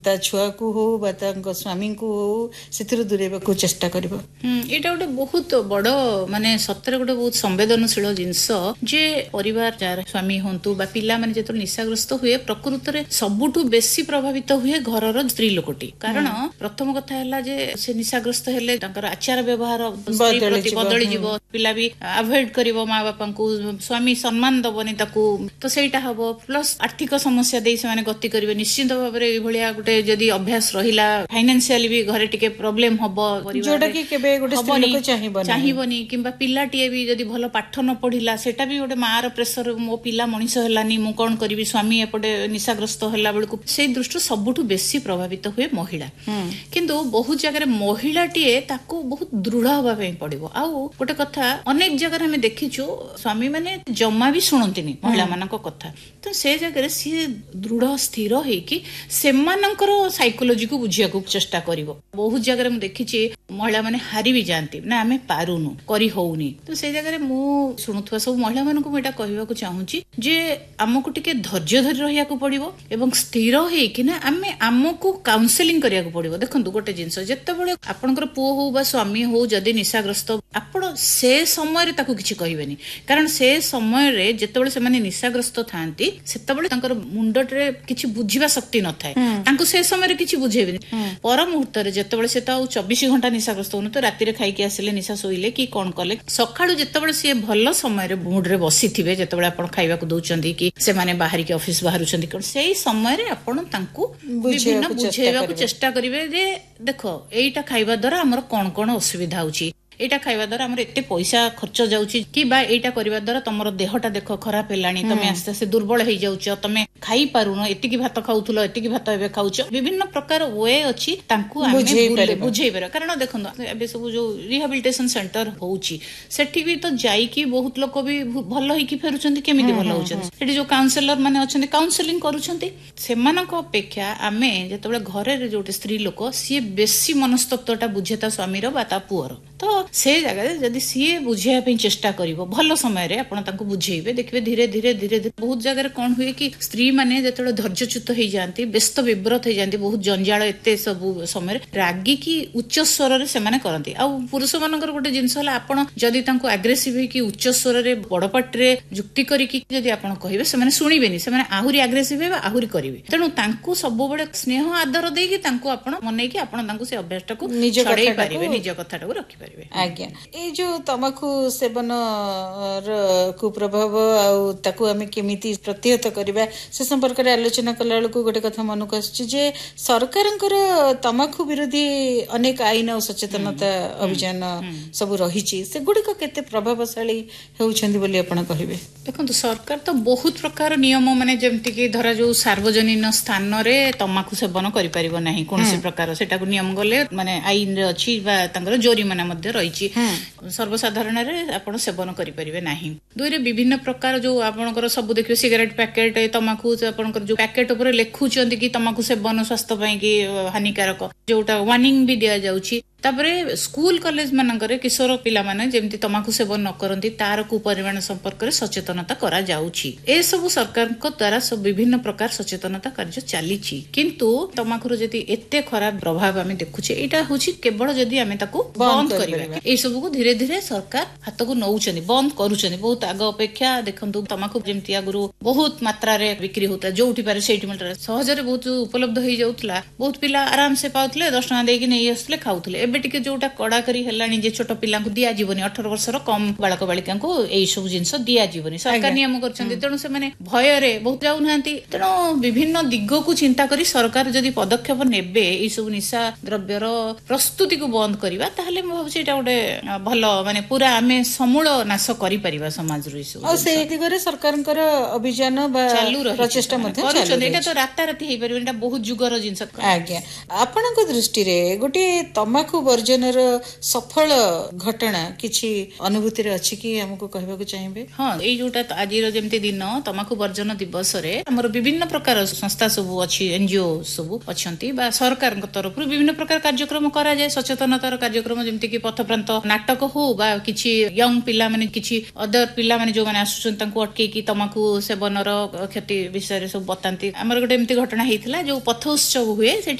ତା ଛୁଆକୁ ହଉ ବା ତାଙ୍କ ସ୍ୱାମୀଙ୍କୁ ହଉ ସେଥିରୁ ଦୂରେଇବାକୁ ଚେଷ୍ଟା କରିବ। ଏଇଟା ଗୋଟେ ବହୁତ ବଡ ମାନେ ସତରେ ଗୋଟେ ବହୁତ ସମ୍ବେଦନଶୀଳ ଜିନିଷ ଯେ ପରିବାର ଯାହାର ସ୍ୱାମୀ ହୁଅନ୍ତୁ ବା ପିଲାମାନେ ଯେତେବେଳେ ନିଶାଗ୍ରସ୍ତ ହୁଏ ପ୍ରକୃତରେ ସବୁଠୁ ବେଶୀ ପ୍ରଭାବିତ ହୁଏ ଘରର ସ୍ତ୍ରୀ ଲୋକଟି। କାରଣ ପ୍ରଥମ କଥା ହେଲା ଯେ ସେ ନିଶାଗ୍ରସ୍ତ ହେଲେ ତାଙ୍କର ଆଚାର ବ୍ୟବହାର ସ୍ତ୍ରୀ ପ୍ରତି ବଦଳିଯିବ, ପିଲା ବି ଆଭଏଡ କରିବ ମା ବାପାଙ୍କୁ, ସ୍ୱାମୀ ସମ୍ମାନ ଦବନି ତାକୁ, ତ ସେଇଟା ହବ। ପ୍ଲସ ଆର୍ଥିକ ସମସ୍ୟା ଦେଇ ସେମାନେ ଗତି କରିବେ। ନିଶ୍ଚିନ୍ତ ଭାବରେ ଏଇଭଳିଆ ଗୋଟେ ଯଦି ଅଭ୍ୟାସ ରହିଲା ଫାଇନାନ୍ସିଆଲି ବି ଘରେ ଟିକେ ପ୍ରୋବ୍ଲେମ ହବ, ଯୋଉଟା କି କେବେ ଗୋଟେ ସ୍ତ୍ରୀ ଲୋକ ଚାହିଁବନି। କିମ୍ବା ପିଲାଟିଏ ବି ଯଦି ଭଲ ପାଠ ନ ପଢିଲା ସେଟା ବି ଗୋଟେ ମାର ପ୍ରେସର, ମୋ ପିଲା ମଣିଷ ହେଲାନି ମୁଁ କଣ କରିବି, ସ୍ୱାମୀ ଏପଟେ ନିଶାଗ୍ରସ୍ତ ହେଲା ବେଳକୁ ସେଇ ଦୃଷ୍ଟିରୁ ସବୁଠୁ ବେଶୀ ପ୍ରଭାବିତ ହୁଏ ମହିଳା। କିନ୍ତୁ ବହୁତ ଜାଗାରେ ମହିଳାଟିଏ ତାକୁ ବହୁତ ଦୃଢ ହବା ପାଇଁ ପଡିବ। ଆଉ ଗୋଟେ କଥା ଅନେକ ଜାଗାରେ ଆମେ ଦେଖିଛୁ ସ୍ୱାମୀ ମାନେ ଜମା ବି ଶୁଣନ୍ତିନି ମହିଳା ମାନଙ୍କ କଥା, ତ ସେ ଜାଗାରେ ସିଏ ଦୃଢ ସ୍ଥିର ହେଇକି ସେମାନଙ୍କର ସାଇକୋଲୋଜିକୁ ବୁଝିବାକୁ ଚେଷ୍ଟା କରିବ। ବହୁତ ଜାଗାରେ ମୁଁ ଦେଖିଛି ମହିଳା ମାନେ ହାରି ବି ଯାଆନ୍ତି, ନା ଆମେ ପାରୁନୁ, କରି ହଉନି। ତ ସେଇ ଜାଗାରେ ମୁଁ ଶୁଣୁଥିବା ସବୁ ମହିଳା ମାନଙ୍କୁ ମୁଁ ଏଇଟା କହିବାକୁ ଚାହୁଁଛି ଯେ ଆମକୁ ଟିକେ ଧୈର୍ଯ୍ୟ ଧରି ରହିବାକୁ ପଡିବ ଏବଂ ସ୍ଥିର ହେଇକି ନା ଆମକୁ କାଉନସେଲିଂ କରିବାକୁ ପଡିବ। ଦେଖନ୍ତୁ ଗୋଟେ ଜିନିଷ, ଯେତେବେଳେ ଆପଣଙ୍କର ପୁଅ ହଉ ବା ସ୍ୱାମୀ ହଉ ଯଦି ନିଶାଗ୍ରସ୍ତ, ଆପଣ ସେ ସମୟରେ ତାକୁ କିଛି କହିବେନି। କାରଣ ସେ ସମୟରେ ଯେତେବେଳେ ସେମାନେ ନିଶାଗ୍ରସ୍ତ ଥାଆନ୍ତି ସେତେବେଳେ ତାଙ୍କର ମୁଣ୍ଡରେ କିଛି ବୁଝିବା ଶକ୍ତି ନଥାଏ, ତାଙ୍କୁ ସେ ସମୟରେ କିଛି ବୁଝେଇବେନି। ପର ମୁହୂର୍ତ୍ତରେ ଯେତେବେଳେ ସେ ତ ଆଉ 24 ଘଣ୍ଟା ନିଶାଗ୍ରସ୍ତ ହଉନି, ତ ରାତିରେ ଖାଇକି ଆସିଲେ ନିଶା ଶୋଇଲେ କି କଣ କଲେ, ସକାଳୁ ଯେତେବେଳେ ସିଏ ଭଲ ସମୟରେ ମୁଡରେ ବସିଥିବେ, ଯେତେବେଳେ ଆପଣ ଖାଇବାକୁ ଦଉଛନ୍ତି କି ସେମାନେ ବାହାରିକି ଅଫିସ ବାହାରୁଛନ୍ତି, ସେଇ ସମୟରେ ଆପଣ ତାଙ୍କୁ ବିଭିନ୍ନ ବୁଝେଇବାକୁ ଚେଷ୍ଟା କରିବେ ଯେ ଦେଖ ଏଇଟା ଖାଇବା ଦ୍ଵାରା ଆମର କଣ କଣ ଅସୁବିଧା ହଉଛି, ଏଇଟା ଖାଇବା ଦ୍ୱାରା ଆମର ଏତେ ପଇସା ଖର୍ଚ୍ଚ ଯାଉଛି, କି ବା ଏଇଟା କରିବା ଦ୍ୱାରା ତମର ଦେହଟା ଦେଖ ଖରାପ ହେଲାଣି, ତମେ ଆସ୍ତେ ଆସ୍ତେ ଦୁର୍ବଳ ହେଇଯାଉଛ, ତମେ ଖାଇପାରୁନ, ଏତିକି ଭାତ ଖାଉଥିଲ ଏତିକି ଭାତ ଏବେ ଖାଉଛ। ବିଭିନ୍ନ ପ୍ରକାର ୱେ ଅଛି ତାଙ୍କୁ ଆମେ ବୁଝେଇ ପାରିବା। କାରଣ ଦେଖନ୍ତୁ ଏବେ ସବୁ ଯୋଉ ରିହାବିଲିଟେସନ ସେଣ୍ଟର ହଉଛି ସେଠି ବି ତ ଯାଇକି ବହୁତ ଲୋକ ବି ଭଲ ହେଇକି ଫେରୁଛନ୍ତି। କେମିତି ଭଲ ହଉଛନ୍ତି? ସେଠି ଯୋଉ କାଉନସେଲର ମାନେ ଅଛନ୍ତି କାଉନସେଲିଂ କରୁଛନ୍ତି। ସେମାନଙ୍କ ଅପେକ୍ଷା ଆମେ ଯେତେବେଳେ ଘରେ ଯୋଉଟେ ସ୍ତ୍ରୀ ଲୋକ ସିଏ ବେଶୀ ମନସ୍ତତ୍ୱଟା ବୁଝେ ତା ସ୍ୱାମୀର ବା ତା ପୁଅର, ତ ସେ ଜାଗାରେ ଯଦି ସିଏ ବୁଝେଇବା ପାଇଁ ଚେଷ୍ଟା କରିବ ଭଲ ସମୟରେ ଆପଣ ତାଙ୍କୁ ବୁଝେଇବେ, ଦେଖିବେ ଧୀରେ ଧୀରେ ଧୀରେ ଧୀରେ ବହୁତ ଜାଗାରେ କଣ ହୁଏ କି ସ୍ତ୍ରୀ ମାନେ ଯେତେବେଳେ ଧୈର୍ଯ୍ୟଚ୍ୟୁତ ହେଇଯାନ୍ତି, ବ୍ୟସ୍ତ ବିବ୍ରତ ହେଇଯାନ୍ତି, ବହୁତ ଜଞ୍ଜାଳ ଏତେ ସବୁ ସମୟରେ ରାଗିକି ଉଚ୍ଚ ସ୍ୱରରେ ସେମାନେ କରନ୍ତି। ଆଉ ପୁରୁଷ ମାନଙ୍କର ଗୋଟେ ଜିନିଷ ହେଲା, ଆପଣ ଯଦି ତାଙ୍କୁ ଆଗ୍ରେସିଭ ହେଇକି ଉଚ୍ଚ ସ୍ୱରରେ ବଡ ପାଟିରେ ଯୁକ୍ତି କରିକି ଯଦି ଆପଣ କହିବେ ସେମାନେ ଶୁଣିବେନି, ସେମାନେ ଆହୁରି ଆଗ୍ରେସିଭ ହେବେ, ଆହୁରି କରିବେ। ତେଣୁ ତାଙ୍କୁ ସବୁବେଳେ ସ୍ନେହ ଆଦର ଦେଇକି ତାଙ୍କୁ ଆପଣ ମନେଇକି ଆପଣ ତାଙ୍କୁ ସେ ଅଭ୍ୟାସଟାକୁ ଛଡେଇ ପାରିବେ, ନିଜ କଥାଟାକୁ ରଖିପାରିବେ। ଆଜ୍ଞା, ଏଇ ଯୋଉ ତମାଖୁ ସେବନର କୁପ୍ରଭାବ ଆଉ ତାକୁ ଆମେ କେମିତି ପ୍ରତିହତ କରିବା ସେ ସମ୍ପର୍କରେ ଆଲୋଚନା କଲା ବେଳକୁ ଗୋଟେ କଥା ମନକୁ ଆସୁଛି ଯେ ସରକାରଙ୍କର ତମାଖୁ ବିରୋଧୀ ଅନେକ ଆଇନ ଆଉ ସଚେତନତା ଅଭିଯାନ ସବୁ ରହିଛି, ସେଗୁଡିକ କେତେ ପ୍ରଭାବଶାଳୀ ହେଉଛନ୍ତି ବୋଲି ଆପଣ କହିବେ? ଦେଖନ୍ତୁ ସରକାର ତ ବହୁତ ପ୍ରକାର ନିୟମ, ମାନେ ଯେମିତିକି ଧରା ଯୋଉ ସାର୍ବଜନୀନ ସ୍ଥାନରେ ତମାଖୁ ସେବନ କରିପାରିବ ନାହିଁ କୌଣସି ପ୍ରକାର, ସେଟାକୁ ନିୟମ ଗଲେ ମାନେ ଆଇନରେ ଅଛି ବା ତାଙ୍କର ଜୋରିମାନା ମଧ୍ୟ ରହିଛି। ସର୍ବସାଧାରଣରେ ଆପଣ ସେବନ କରିପାରିବେ ନାହିଁ। ଦୁଇରେ ବିଭିନ୍ନ ପ୍ରକାର ଯୋଉ ଆପଣଙ୍କର ସବୁ ଦେଖିବେ ସିଗାରେଟ ପ୍ୟାକେଟ, ତମାଖୁ ଆପଣଙ୍କର ଯୋଉ ପ୍ୟାକେଟ ଉପରେ ଲେଖୁଛନ୍ତି କି ତମାଖୁ ସେବନ ସ୍ୱାସ୍ଥ୍ୟ ପାଇଁ କି ହାନିକାରକ, ଯୋଉଟା ୱାର୍ଣ୍ଣିଂ ବି ଦିଆଯାଉଛି। ତାପରେ ସ୍କୁଲ କଲେଜ ମାନଙ୍କରେ କିଶୋର ପିଲାମାନେ ଯେମିତି ତମାଖୁ ସେବନ ନ କରନ୍ତି ତାର କୁପରିମାଣ ସମ୍ପର୍କରେ ସଚେତନତା କରାଯାଉଛି। ଏସବୁ ସରକାରଙ୍କ ଦ୍ୱାରା ସବୁ ବିଭିନ୍ନ ପ୍ରକାର ସଚେତନତା କାର୍ଯ୍ୟ ଚାଲିଛି। କିନ୍ତୁ ତମାଖୁର ଯଦି ଏତେ ଖରାପ ପ୍ରଭାବ ଆମେ ଦେଖୁଛେ, ଏଇଟା ହଉଛି କେବଳ ଯଦି ଆମେ ତାକୁ ବନ୍ଦ କରିବା। ଏଇ ସବୁକୁ ଧୀରେ ଧୀରେ ସରକାର ହାତକୁ ନଉଛନ୍ତି, ବନ୍ଦ କରୁଛନ୍ତି। ବହୁତ ଆଗ ଅପେକ୍ଷା ଦେଖନ୍ତୁ ତମାଖୁ ଯେମିତି ଆଗରୁ ବହୁତ ମାତ୍ରାରେ ବିକ୍ରି ହଉଥିଲା, ଯୋଉଠି ପାରେ ସେଇଠି ମିଳୁଥିଲା, ସହଜରେ ବହୁତ ଉପଲବ୍ଧ ହେଇଯାଉଥିଲା, ବହୁତ ପିଲା ଆରାମସେ ପାଉଥିଲେ, 10 ଟଙ୍କା ଦେଇକି ନେଇ ଆସୁଥିଲେ, ଖାଉଥିଲେ। ଏବେ ଟିକେ ଯୋଉଟା କଡାକରି ହେଲାଣି ଯେ ଛୋଟ ପିଲାଙ୍କୁ ଦିଆଯିବନି, 18 ବର୍ଷର କମ ବାଳକ ବାଳିକାଙ୍କୁ ଏଇ ସବୁ ଜିନିଷ ଦିଆଯିବନି, ସରକାର ନିୟମ କରିଛନ୍ତି। ତେଣୁ ସେମାନେ ଭୟରେ ବହୁତ ଯାଉନାହାନ୍ତି। ତେଣୁ ବିଭିନ୍ନ ଦିଗକୁ ଚିନ୍ତା କରି ସରକାର ଯଦି ପଦକ୍ଷେପ ନେବେ ଏଇ ସବୁ ନିଶା ଦ୍ରବ୍ୟର ପ୍ରସ୍ତୁତିକୁ ବନ୍ଦ କରିବା, ତାହେଲେ ମୁଁ ଭାବୁଛି ଏଇଟା ଗୋଟେ ଭଲ, ମାନେ ପୁରା ଆମେ ସମୂଳ ନାଶ କରିପାରିବା ସମାଜରୁ ଏସବୁ। ଆଉ ସେଇ ଦିଗରେ ସରକାରଙ୍କର ଅଭିଯାନ ବା ପ୍ରଚେଷ୍ଟା ମଧ୍ୟ କରୁଛନ୍ତି। ଏଇଟା ତ ରାତାରାତି ହେଇପାରିବନି, ଏଇଟା ବହୁତ ଯୁଗର ଜିନିଷ। ଆଜ୍ଞା, ଆପଣଙ୍କ ଦୃଷ୍ଟିରେ ଗୋଟେ ତମାଖୁ ବର୍ଜନର ସଫଳ ଘଟଣା କିଛି ଅନୁଭୂତିରେ ଅଛି କି ଆମକୁ କହିବାକୁ ଚାହିଁବେ? ହଁ, ଏଇ ଯୋଉଟା ଆଜିର ଯେମିତି ଦିନ ତମାଖୁ ବର୍ଜନ ଦିବସରେ ଆମର ବିଭିନ୍ନ ପ୍ରକାର ସଂସ୍ଥା ସବୁ ଅଛି, ଏନଜିଓ ସବୁ ଅଛନ୍ତି ବା ସରକାରଙ୍କ ତରଫରୁ ବିଭିନ୍ନ ପ୍ରକାର କାର୍ଯ୍ୟକ୍ରମ କରାଯାଏ, ସଚେତନତାର କାର୍ଯ୍ୟକ୍ରମ, ଯେମିତି କି ପଥପ୍ରାନ୍ତ ନାଟକ ହଉ ବା କିଛି ୟଙ୍ଗ ପିଲାମାନେ, କିଛି ଅଦର ପିଲାମାନେ ଯୋଉମାନେ ଆସୁଛନ୍ତି ତାଙ୍କୁ ଅଟକେଇକି ତମାଖୁ ସେବନର କ୍ଷତି ବିଷୟରେ ସବୁ ବତାନ୍ତି। ଆମର ଗୋଟେ ଏମିତି ଘଟଣା ହେଇଥିଲା, ଯୋଉ ପଥ ଉତ୍ସବ ହୁଏ ସେଠି